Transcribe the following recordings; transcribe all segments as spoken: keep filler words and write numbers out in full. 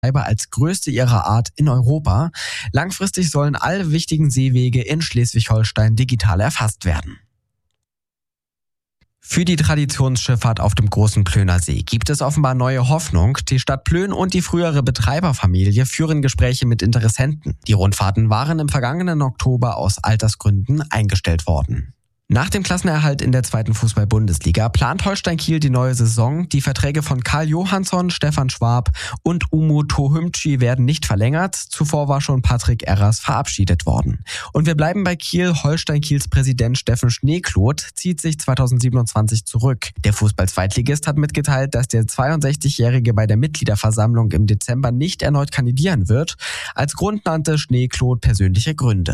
als größte ihrer Art in Europa. Langfristig sollen alle wichtigen Seewege in Schleswig-Holstein digital erfasst werden. Für die Traditionsschifffahrt auf dem Großen Plöner See gibt es offenbar neue Hoffnung. Die Stadt Plön und die frühere Betreiberfamilie führen Gespräche mit Interessenten. Die Rundfahrten waren im vergangenen Oktober aus Altersgründen eingestellt worden. Nach dem Klassenerhalt in der zweiten Fußball-Bundesliga plant Holstein Kiel die neue Saison. Die Verträge von Karl Johansson, Stefan Schwab und Umu Tohümci werden nicht verlängert. Zuvor war schon Patrick Erras verabschiedet worden. Und wir bleiben bei Kiel. Holstein Kiels Präsident Steffen Schneekloth zieht sich zweitausendsiebenundzwanzig zurück. Der Fußball-Zweitligist hat mitgeteilt, dass der zweiundsechzigjährige bei der Mitgliederversammlung im Dezember nicht erneut kandidieren wird. Als Grund nannte Schneekloth persönliche Gründe.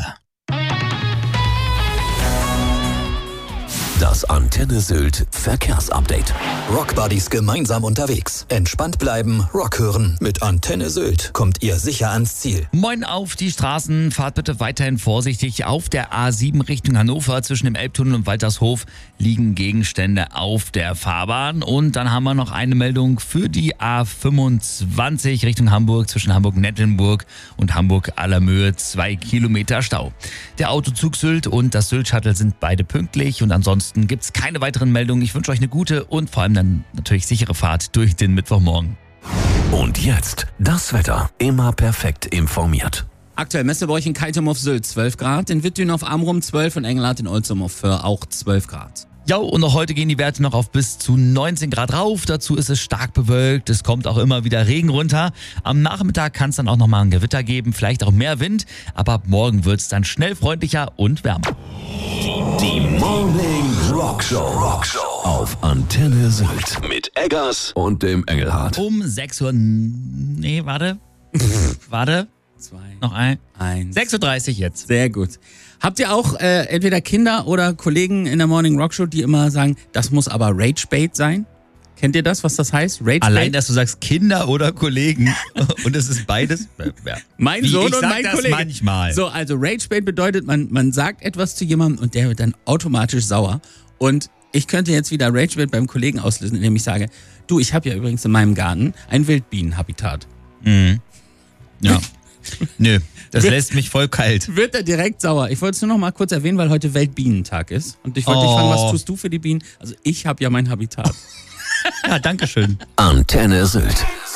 Das Antenne Sylt Verkehrsupdate. Rockbuddies gemeinsam unterwegs. Entspannt bleiben, Rock hören. Mit Antenne Sylt kommt ihr sicher ans Ziel. Moin auf die Straßen. Fahrt bitte weiterhin vorsichtig. Auf der A sieben Richtung Hannover zwischen dem Elbtunnel und Waltershof liegen Gegenstände auf der Fahrbahn. Und dann haben wir noch eine Meldung für die A fünfundzwanzig Richtung Hamburg zwischen Hamburg-Nettelnburg und Hamburg-Allermöhe. Zwei Kilometer Stau. Der Autozug Sylt und das Sylt-Shuttle sind beide pünktlich und ansonsten gibt es keine weiteren Meldungen. Ich wünsche euch eine gute und vor allem dann natürlich sichere Fahrt durch den Mittwochmorgen. Und jetzt das Wetter. Immer perfekt informiert. Aktuell Messe bei euch in Keitum auf Sylt zwölf Grad, in Wittdün auf Amrum zwölf und Engelhardt in Olzum auf Föhr auch zwölf Grad. Ja, und auch heute gehen die Werte noch auf bis zu neunzehn Grad rauf. Dazu ist es stark bewölkt. Es kommt auch immer wieder Regen runter. Am Nachmittag kann es dann auch nochmal ein Gewitter geben, vielleicht auch mehr Wind. Aber ab morgen wird es dann schnell freundlicher und wärmer. Die Morning Rock Show. Rock Show auf Antenne Sylt mit Eggers und dem Engelhardt. Um sechs Uhr... Nee, warte. warte. Zwei. Noch ein. Eins. sechs Uhr dreißig jetzt. Sehr gut. Habt ihr auch äh, entweder Kinder oder Kollegen in der Morning Rock Show, die immer sagen, das muss aber Rage-Bait sein? Kennt ihr das, was das heißt? Rage-Bait? Allein, dass du sagst Kinder oder Kollegen und es ist beides. Ja. Mein Wie, Sohn ich und sag mein das Kollege. manchmal. So, also Rage-Bait bedeutet, man, man sagt etwas zu jemandem und der wird dann automatisch sauer. Und ich könnte jetzt wieder Rage-Bait beim Kollegen auslösen, indem ich sage, du, ich habe ja übrigens in meinem Garten ein Wildbienenhabitat. Mhm. Ja. Nö, das wird, lässt mich voll kalt. Wird er direkt sauer. Ich wollte es nur noch mal kurz erwähnen, weil heute Weltbienentag ist. Und ich wollte oh. dich fragen, was tust du für die Bienen? Also ich habe ja mein Habitat. Ja, danke schön. Antenne Sylt.